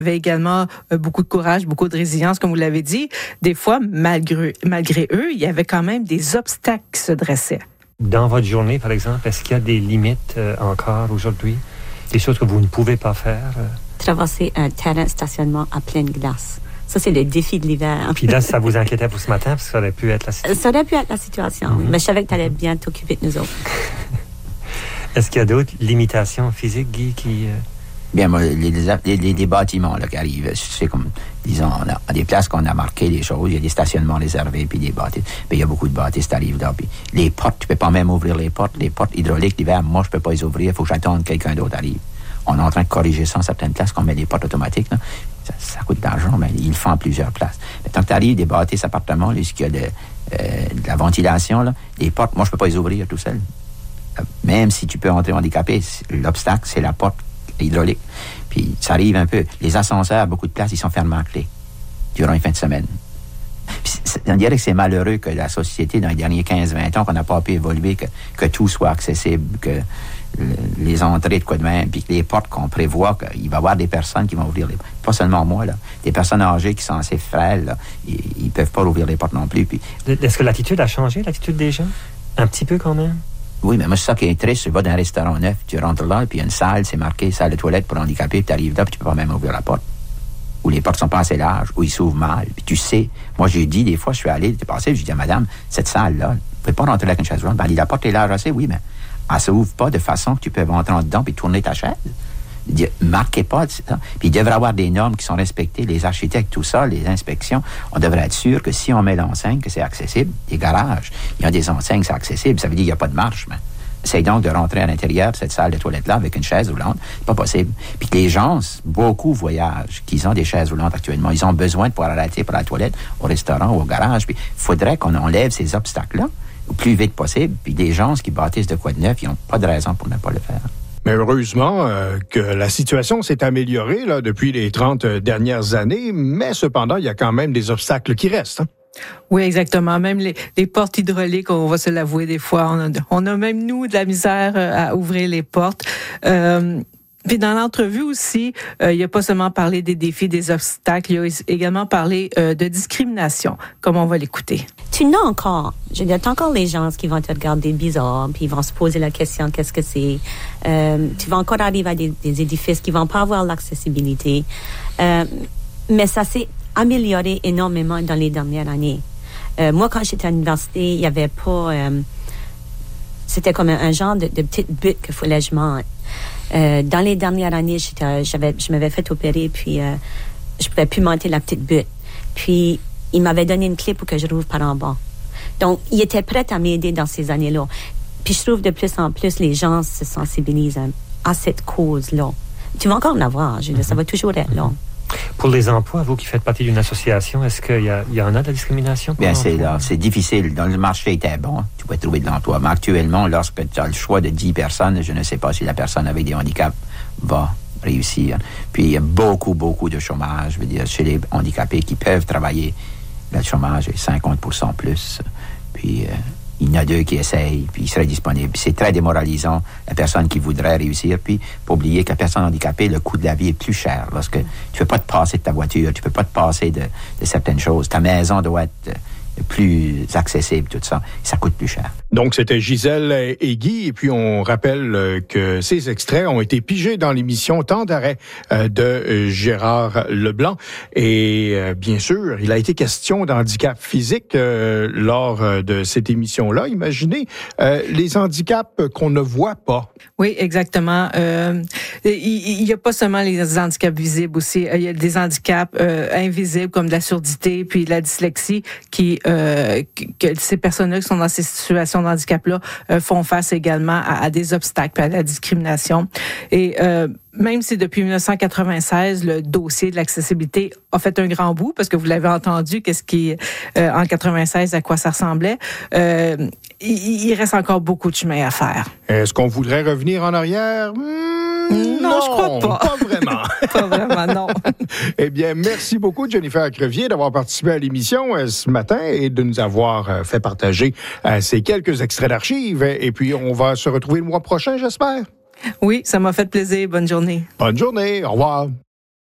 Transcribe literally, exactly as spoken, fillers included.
Il y avait également euh, beaucoup de courage, beaucoup de résilience, comme vous l'avez dit. Des fois, malgré, malgré eux, il y avait quand même des obstacles qui se dressaient. Dans votre journée, par exemple, est-ce qu'il y a des limites euh, encore aujourd'hui? Des choses que vous ne pouvez pas faire? Euh? Traverser un terrain de stationnement à pleine glace. Ça, c'est le défi de l'hiver. Puis là, ça vous inquiétait pour ce matin, parce que ça aurait pu être la situation. Ça aurait pu être la situation, mm-hmm. Mais je savais que tu allais bien t'occuper de nous autres. Est-ce qu'il y a d'autres limitations physiques, Guy, qui... Euh... Bien, moi, les, les, les, les bâtiments là, qui arrivent, c'est comme, disons, on a, à des places qu'on a marqué des choses, il y a des stationnements réservés, puis des bâtisses. Puis il y a beaucoup de bâtisses qui arrivent là. Puis les portes, tu peux pas même ouvrir les portes. Les portes hydrauliques, l'hiver, moi, je peux pas les ouvrir, il faut que j'attende que quelqu'un d'autre arrive. On est en train de corriger ça en certaines places, qu'on met des portes automatiques. Là. Ça, ça coûte de l'argent, mais ils le font en plusieurs places. Mais tant que tu arrives des bâtisses appartements, là, il y a de, euh, de la ventilation, là, les portes, moi, je peux pas les ouvrir tout seul. Même si tu peux entrer handicapé, l'obstacle, c'est la porte hydraulique. Puis ça arrive un peu. Les ascenseurs, à beaucoup de places, ils sont fermés à clé durant les fins de semaine. Puis on dirait que c'est malheureux que la société, dans les derniers quinze vingt ans, qu'on n'a pas pu évoluer, que, que tout soit accessible, que les entrées de quoi de même, puis que les portes qu'on prévoit, qu'il va y avoir des personnes qui vont ouvrir les portes. Pas seulement moi, là. Des personnes âgées qui sont assez frêles, là, ils ne peuvent pas ouvrir les portes non plus. Puis... Est-ce que l'attitude a changé, l'attitude des gens? Un petit peu quand même? Oui, mais moi, c'est ça qui est triste. Tu vas dans un restaurant neuf, tu rentres là, puis il y a une salle, c'est marqué salle de toilette pour handicapés, puis tu arrives là, puis tu peux pas même ouvrir la porte. Ou les portes sont pas assez larges, ou ils s'ouvrent mal. Puis tu sais, moi, j'ai dit, des fois, je suis allé, t'es passé, j'ai dit à madame, cette salle-là, vous pouvez pas rentrer là avec une chaise roulante. Ben, la porte est large assez, oui, mais elle s'ouvre pas de façon que tu peux rentrer en dedans puis tourner ta chaise. Dit, marquez pas. Puis il devrait y avoir des normes qui sont respectées, les architectes, tout ça, les inspections. On devrait être sûr que si on met l'enseigne, que c'est accessible, des garages, il y a des enseignes, c'est accessible, ça veut dire qu'il n'y a pas de marche, mais essaye donc de rentrer à l'intérieur de cette salle de toilette-là avec une chaise roulante. C'est pas possible. Puis que les gens, beaucoup voyagent, qu'ils ont des chaises roulantes actuellement. Ils ont besoin de pouvoir arrêter pour la toilette, au restaurant ou au garage. Puis il faudrait qu'on enlève ces obstacles-là le plus vite possible. Puis des gens qui bâtissent de quoi de neuf, ils n'ont pas de raison pour ne pas le faire. Mais heureusement euh, que la situation s'est améliorée là, depuis les trente dernières années, mais cependant, il y a quand même des obstacles qui restent. Hein? Oui, exactement. Même les, les portes hydrauliques, on va se l'avouer des fois, on a, on a même, nous, de la misère à ouvrir les portes. Euh, Puis dans l'entrevue aussi, euh, il n'y a pas seulement parlé des défis, des obstacles, il y a également parlé euh, de discrimination, comme on va l'écouter. Tu n'as encore, je veux dire, t'as encore les gens qui vont te regarder bizarre, puis ils vont se poser la question, qu'est-ce que c'est? Euh, tu vas encore arriver à des, des édifices qui vont pas avoir l'accessibilité. Euh, mais ça s'est amélioré énormément dans les dernières années. Euh, moi, quand j'étais à l'université, il y avait pas... Euh, c'était comme un, un genre de, de petite butte que fallait que je monte. Euh, dans les dernières années, j'étais, j'avais, je m'avais fait opérer, puis euh, je pouvais plus monter la petite butte. Puis, il m'avait donné une clé pour que je rouvre par en bas. Donc, il était prêt à m'aider dans ces années-là. Puis, je trouve de plus en plus, les gens se sensibilisent à, à cette cause-là. Tu vas encore en avoir, je veux dire, ça va toujours être là. Pour les emplois, vous qui faites partie d'une association, est-ce qu'il y, a, il y en a de la discrimination? Bien, c'est, là, c'est difficile. Dans le marché était bon, tu pouvais trouver de l'emploi. Mais actuellement, lorsque tu as le choix de dix personnes, je ne sais pas si la personne avec des handicaps va réussir. Puis, il y a beaucoup, beaucoup de chômage. Je veux dire, chez les handicapés qui peuvent travailler, le chômage est cinquante pour cent plus. Puis, euh, il y en a deux qui essayent, puis ils seraient disponibles. Puis c'est très démoralisant, la personne qui voudrait réussir. Puis, faut oublier que la personne handicapée, le coût de la vie est plus cher. Parce que tu peux pas te passer de ta voiture, tu peux pas te passer de, de certaines choses. Ta maison doit être plus accessible, tout ça. Ça coûte plus cher. Donc, c'était Gisèle et Guy. Et puis, on rappelle que ces extraits ont été pigés dans l'émission Temps d'arrêt de Gérard Leblanc. Et bien sûr, il a été question d'handicap physique euh, lors de cette émission-là. Imaginez euh, les handicaps qu'on ne voit pas. Oui, exactement. Euh, il n'y a pas seulement les handicaps visibles aussi. Il y a des handicaps euh, invisibles comme de la surdité puis de la dyslexie qui euh, que ces personnes-là qui sont dans ces situations de handicap-là euh, font face également à, à des obstacles, à la discrimination. Et euh, même si depuis dix-neuf cent quatre-vingt-seize, le dossier de l'accessibilité a fait un grand bout, parce que vous l'avez entendu, qu'est-ce qui, euh, en quatre-vingt-seize, à quoi ça ressemblait, euh, il, il reste encore beaucoup de chemin à faire. Est-ce qu'on voudrait revenir en arrière? Mmh, non, non, je crois pas. Pas vraiment. Pas vraiment, non. Eh bien, merci beaucoup, Jennifer Crevier, d'avoir participé à l'émission euh, ce matin et de nous avoir euh, fait partager euh, ces quelques extraits d'archives. Et puis, on va se retrouver le mois prochain, j'espère. Oui, ça m'a fait plaisir. Bonne journée. Bonne journée. Au revoir.